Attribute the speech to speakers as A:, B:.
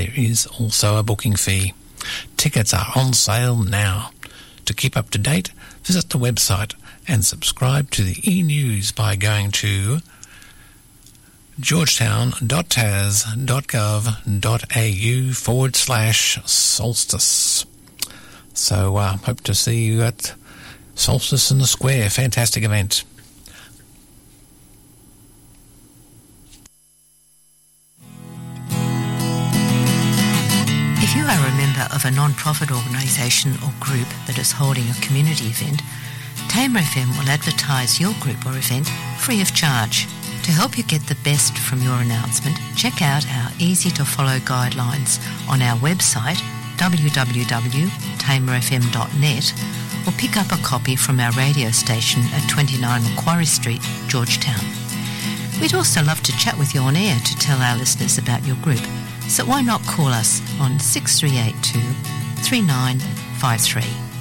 A: there is also a booking fee. Tickets are on sale now. To keep up to date, visit the website and subscribe to the e-news by going to georgetown.tas.gov.au/solstice. So hope to see you at Solstice in the Square. Fantastic event.
B: If you are a member of a non-profit organisation or group that is holding a community event, Tamer FM will advertise your group or event free of charge. To help you get the best from your announcement, check out our easy-to-follow guidelines on our website www.tamerfm.net, or pick up a copy from our radio station at 29 Macquarie Street, Georgetown. We'd also love to chat with you on air to tell our listeners about your group, so why not call us on 6382 3953.